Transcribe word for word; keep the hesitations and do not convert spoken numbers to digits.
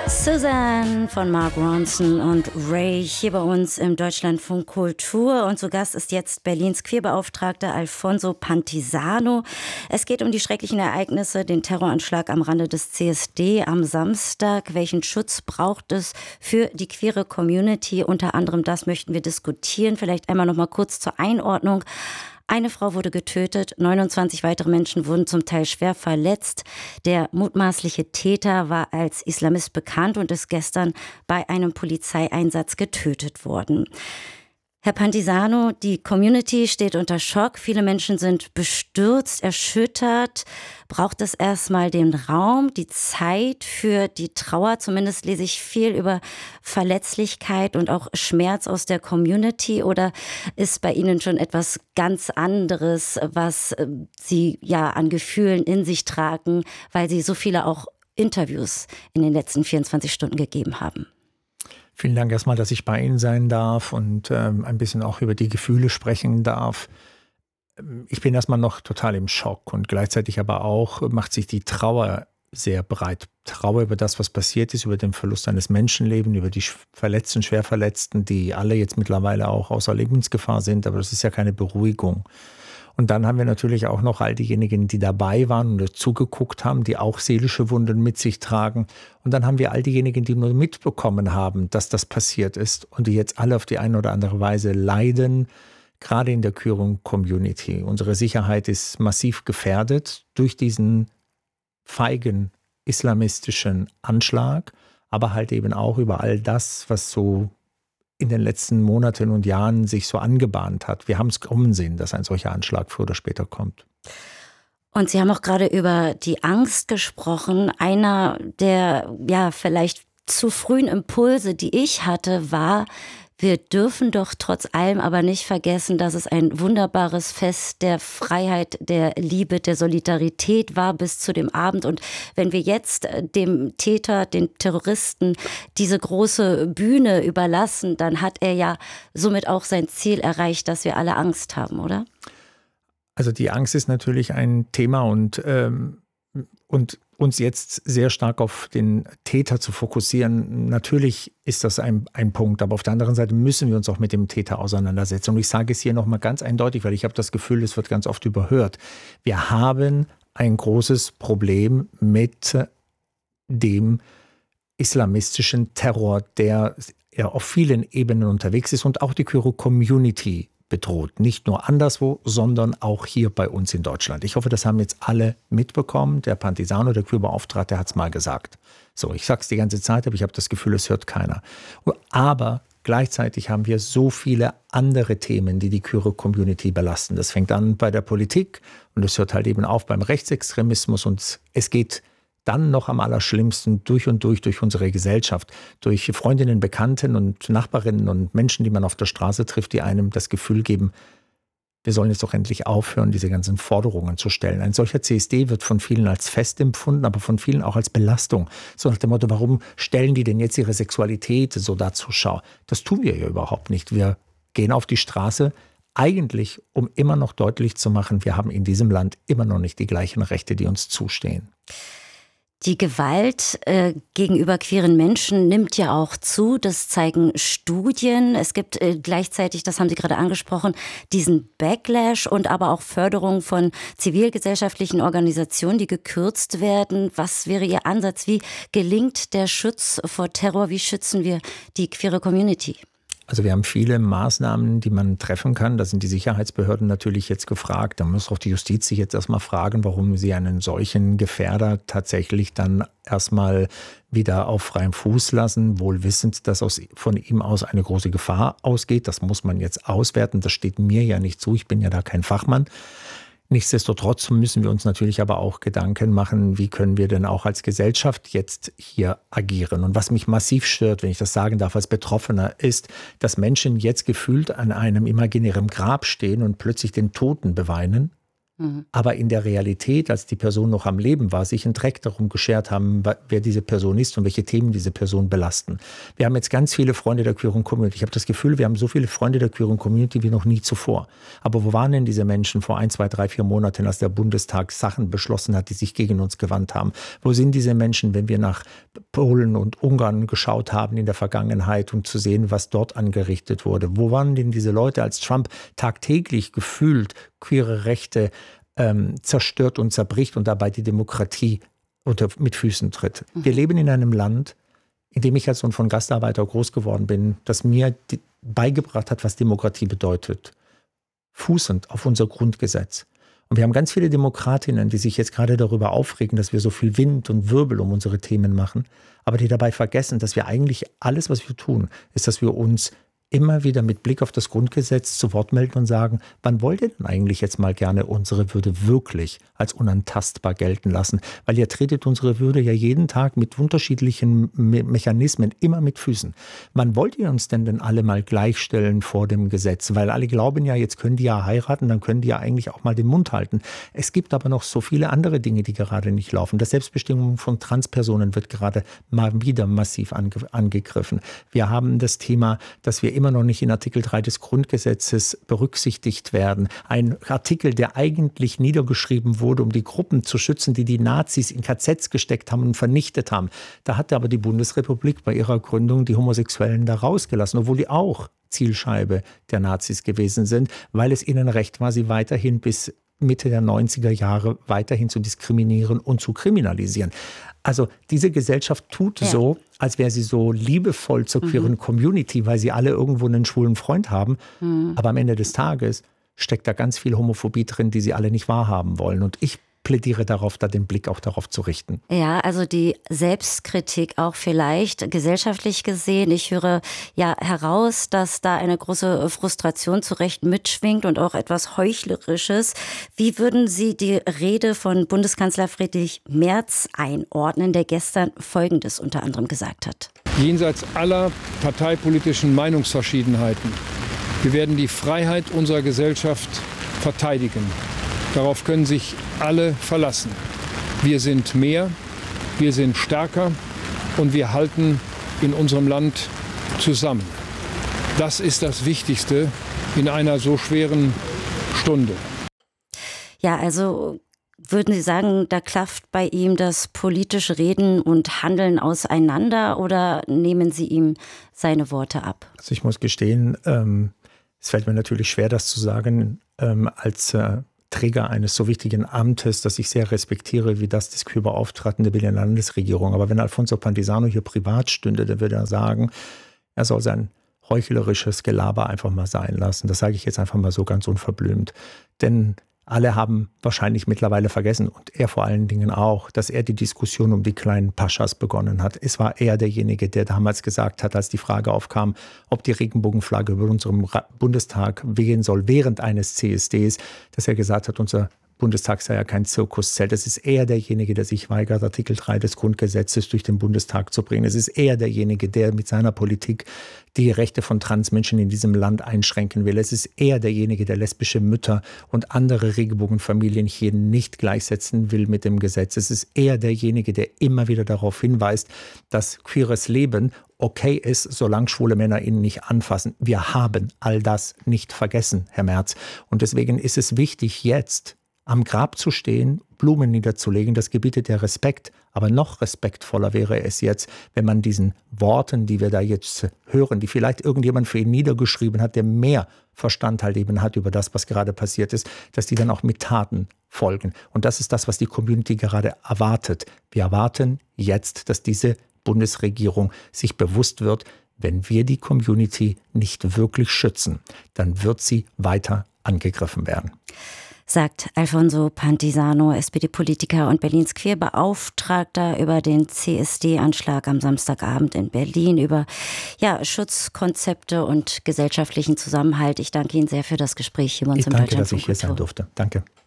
Suzanne von Mark Ronson und Ray hier bei uns im Deutschlandfunk Kultur. Und zu Gast ist jetzt Berlins Queerbeauftragter Alfonso Pantisano. Es geht um die schrecklichen Ereignisse, den Terroranschlag am Rande des C S D am Samstag. Welchen Schutz braucht es für die queere Community? Unter anderem das möchten wir diskutieren. Vielleicht einmal noch mal kurz zur Einordnung. Eine Frau wurde getötet, neunundzwanzig weitere Menschen wurden zum Teil schwer verletzt. Der mutmaßliche Täter war als Islamist bekannt und ist gestern bei einem Polizeieinsatz getötet worden. Herr Pantisano, die Community steht unter Schock. Viele Menschen sind bestürzt, erschüttert. Braucht es erstmal den Raum, die Zeit für die Trauer? Zumindest lese ich viel über Verletzlichkeit und auch Schmerz aus der Community. Oder ist bei Ihnen schon etwas ganz anderes, was Sie ja an Gefühlen in sich tragen, weil Sie so viele auch Interviews in den letzten vierundzwanzig Stunden gegeben haben? Vielen Dank erstmal, dass ich bei Ihnen sein darf und ähm, ein bisschen auch über die Gefühle sprechen darf. Ich bin erstmal noch total im Schock und gleichzeitig aber auch macht sich die Trauer sehr breit. Trauer über das, was passiert ist, über den Verlust eines Menschenlebens, über die Verletzten, Schwerverletzten, die alle jetzt mittlerweile auch außer Lebensgefahr sind, aber das ist ja keine Beruhigung. Und dann haben wir natürlich auch noch all diejenigen, die dabei waren und zugeguckt haben, die auch seelische Wunden mit sich tragen. Und dann haben wir all diejenigen, die nur mitbekommen haben, dass das passiert ist und die jetzt alle auf die eine oder andere Weise leiden, gerade in der queeren Community. Unsere Sicherheit ist massiv gefährdet durch diesen feigen islamistischen Anschlag, aber halt eben auch über all das, was so in den letzten Monaten und Jahren sich so angebahnt hat. Wir haben es kommen sehen, dass ein solcher Anschlag früher oder später kommt. Und Sie haben auch gerade über die Angst gesprochen. Einer der ja vielleicht zu frühen Impulse, die ich hatte, war, wir dürfen doch trotz allem aber nicht vergessen, dass es ein wunderbares Fest der Freiheit, der Liebe, der Solidarität war bis zu dem Abend. Und wenn wir jetzt dem Täter, den Terroristen, diese große Bühne überlassen, dann hat er ja somit auch sein Ziel erreicht, dass wir alle Angst haben, oder? Also die Angst ist natürlich ein Thema und, ähm, und uns jetzt sehr stark auf den Täter zu fokussieren, natürlich ist das ein, ein Punkt, aber auf der anderen Seite müssen wir uns auch mit dem Täter auseinandersetzen. Und ich sage es hier nochmal ganz eindeutig, weil ich habe das Gefühl, es wird ganz oft überhört. Wir haben ein großes Problem mit dem islamistischen Terror, der ja auf vielen Ebenen unterwegs ist und auch die queere Community bedroht. Nicht nur anderswo, sondern auch hier bei uns in Deutschland. Ich hoffe, das haben jetzt alle mitbekommen. Der Pantisano, der Queerbeauftragte, hat es mal gesagt. So, ich sage es die ganze Zeit, aber ich habe das Gefühl, es hört keiner. Aber gleichzeitig haben wir so viele andere Themen, die die queere Community belasten. Das fängt an bei der Politik und es hört halt eben auf beim Rechtsextremismus und es geht dann noch am allerschlimmsten durch und durch durch unsere Gesellschaft, durch Freundinnen, Bekannten und Nachbarinnen und Menschen, die man auf der Straße trifft, die einem das Gefühl geben, wir sollen jetzt doch endlich aufhören, diese ganzen Forderungen zu stellen. Ein solcher C S D wird von vielen als Fest empfunden, aber von vielen auch als Belastung. So nach dem Motto, warum stellen die denn jetzt ihre Sexualität so da zur Schau? Das tun wir ja überhaupt nicht. Wir gehen auf die Straße, eigentlich, um immer noch deutlich zu machen, wir haben in diesem Land immer noch nicht die gleichen Rechte, die uns zustehen. Die Gewalt äh, gegenüber queeren Menschen nimmt ja auch zu, das zeigen Studien. Es gibt äh, gleichzeitig, das haben Sie gerade angesprochen, diesen Backlash und aber auch Förderung von zivilgesellschaftlichen Organisationen, die gekürzt werden. Was wäre Ihr Ansatz? Wie gelingt der Schutz vor Terror? Wie schützen wir die queere Community? Also wir haben viele Maßnahmen, die man treffen kann. Da sind die Sicherheitsbehörden natürlich jetzt gefragt. Da muss auch die Justiz sich jetzt erstmal fragen, warum sie einen solchen Gefährder tatsächlich dann erstmal wieder auf freiem Fuß lassen, wohl wissend, dass aus, von ihm aus eine große Gefahr ausgeht. Das muss man jetzt auswerten. Das steht mir ja nicht zu. Ich bin ja da kein Fachmann. Nichtsdestotrotz müssen wir uns natürlich aber auch Gedanken machen, wie können wir denn auch als Gesellschaft jetzt hier agieren. Und was mich massiv stört, wenn ich das sagen darf, als Betroffener, ist, dass Menschen jetzt gefühlt an einem imaginären Grab stehen und plötzlich den Toten beweinen Mhm. Aber in der Realität, als die Person noch am Leben war, sich einen Dreck darum geschert haben, wer diese Person ist und welche Themen diese Person belasten. Wir haben jetzt ganz viele Freunde der queeren Community. Ich habe das Gefühl, wir haben so viele Freunde der queeren Community wie noch nie zuvor. Aber wo waren denn diese Menschen vor ein, zwei, drei, vier Monaten, als der Bundestag Sachen beschlossen hat, die sich gegen uns gewandt haben? Wo sind diese Menschen, wenn wir nach Polen und Ungarn geschaut haben in der Vergangenheit, um zu sehen, was dort angerichtet wurde? Wo waren denn diese Leute, als Trump tagtäglich gefühlt queere Rechte ähm, zerstört und zerbricht und dabei die Demokratie unter, mit Füßen tritt? Wir leben in einem Land, in dem ich als Sohn von Gastarbeiter groß geworden bin, das mir die, beigebracht hat, was Demokratie bedeutet. Fußend auf unser Grundgesetz. Und wir haben ganz viele Demokratinnen, die sich jetzt gerade darüber aufregen, dass wir so viel Wind und Wirbel um unsere Themen machen, aber die dabei vergessen, dass wir eigentlich alles, was wir tun, ist, dass wir uns immer wieder mit Blick auf das Grundgesetz zu Wort melden und sagen, wann wollt ihr denn eigentlich jetzt mal gerne unsere Würde wirklich als unantastbar gelten lassen? Weil ihr tretet unsere Würde ja jeden Tag mit unterschiedlichen Me- Mechanismen immer mit Füßen. Wann wollt ihr uns denn denn alle mal gleichstellen vor dem Gesetz? Weil alle glauben ja, jetzt können die ja heiraten, dann können die ja eigentlich auch mal den Mund halten. Es gibt aber noch so viele andere Dinge, die gerade nicht laufen. Das Selbstbestimmung von Transpersonen wird gerade mal wieder massiv ange- angegriffen. Wir haben das Thema, dass wir immer noch nicht in Artikel drei des Grundgesetzes berücksichtigt werden. Ein Artikel, der eigentlich niedergeschrieben wurde, um die Gruppen zu schützen, die die Nazis in K Zs gesteckt haben und vernichtet haben. Da hatte aber die Bundesrepublik bei ihrer Gründung die Homosexuellen da rausgelassen, obwohl die auch Zielscheibe der Nazis gewesen sind, weil es ihnen recht war, sie weiterhin bis Mitte der neunziger Jahre weiterhin zu diskriminieren und zu kriminalisieren. Also diese Gesellschaft tut ja so, als wäre sie so liebevoll zur queeren mhm. Community, weil sie alle irgendwo einen schwulen Freund haben. Mhm. Aber am Ende des Tages steckt da ganz viel Homophobie drin, die sie alle nicht wahrhaben wollen. Und ich plädiere darauf, da den Blick auch darauf zu richten. Ja, also die Selbstkritik auch vielleicht gesellschaftlich gesehen. Ich höre ja heraus, dass da eine große Frustration zu Recht mitschwingt und auch etwas Heuchlerisches. Wie würden Sie die Rede von Bundeskanzler Friedrich Merz einordnen, der gestern Folgendes unter anderem gesagt hat? Jenseits aller parteipolitischen Meinungsverschiedenheiten. Wir werden die Freiheit unserer Gesellschaft verteidigen. Darauf können sich alle verlassen. Wir sind mehr, wir sind stärker und wir halten in unserem Land zusammen. Das ist das Wichtigste in einer so schweren Stunde. Ja, also würden Sie sagen, da klafft bei ihm das politische Reden und Handeln auseinander oder nehmen Sie ihm seine Worte ab? Also ich muss gestehen, ähm, es fällt mir natürlich schwer, das zu sagen, ähm, als äh, Träger eines so wichtigen Amtes, das ich sehr respektiere, wie das des Queerbeauftragten der Berliner Landesregierung. Aber wenn Alfonso Pantisano hier privat stünde, dann würde er sagen, er soll sein heuchlerisches Gelaber einfach mal sein lassen. Das sage ich jetzt einfach mal so ganz unverblümt. Denn alle haben wahrscheinlich mittlerweile vergessen, und er vor allen Dingen auch, dass er die Diskussion um die kleinen Paschas begonnen hat. Es war er derjenige, der damals gesagt hat, als die Frage aufkam, ob die Regenbogenflagge über unserem Bundestag wehen soll während eines C S Ds, dass er gesagt hat, unser Bundestag sei ja kein Zirkuszelt. Es ist er derjenige, der sich weigert, Artikel drei des Grundgesetzes durch den Bundestag zu bringen. Es ist er derjenige, der mit seiner Politik die Rechte von Transmenschen in diesem Land einschränken will. Es ist er derjenige, der lesbische Mütter und andere Regenbogenfamilien hier nicht gleichsetzen will mit dem Gesetz. Es ist er derjenige, der immer wieder darauf hinweist, dass queeres Leben okay ist, solange schwule Männer ihn nicht anfassen. Wir haben all das nicht vergessen, Herr Merz. Und deswegen ist es wichtig, jetzt am Grab zu stehen, Blumen niederzulegen, das gebietet der Respekt. Aber noch respektvoller wäre es jetzt, wenn man diesen Worten, die wir da jetzt hören, die vielleicht irgendjemand für ihn niedergeschrieben hat, der mehr Verstand halt eben hat über das, was gerade passiert ist, dass die dann auch mit Taten folgen. Und das ist das, was die Community gerade erwartet. Wir erwarten jetzt, dass diese Bundesregierung sich bewusst wird, wenn wir die Community nicht wirklich schützen, dann wird sie weiter angegriffen werden. Sagt Alfonso Pantisano, S P D-Politiker und Berlins Queerbeauftragter, über den C S D-Anschlag am Samstagabend in Berlin, über ja, Schutzkonzepte und gesellschaftlichen Zusammenhalt. Ich danke Ihnen sehr für das Gespräch hier bei uns im Deutschlandfunk Kultur. Ich danke, dass ich hier sein durfte. Danke.